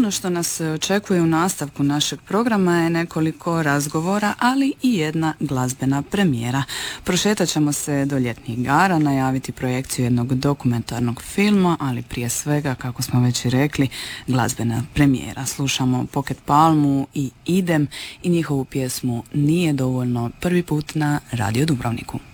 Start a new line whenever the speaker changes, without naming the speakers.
Ono što nas očekuje u nastavku našeg programa je nekoliko razgovora, ali i jedna glazbena premijera. Prošetat ćemo se do ljetnih igara, najaviti projekciju jednog dokumentarnog filma, ali prije svega, kako smo već i rekli, glazbena premijera. Slušamo Pocket Palmu i Idem i njihovu pjesmu Nije dovoljno, prvi put na Radio Dubrovniku.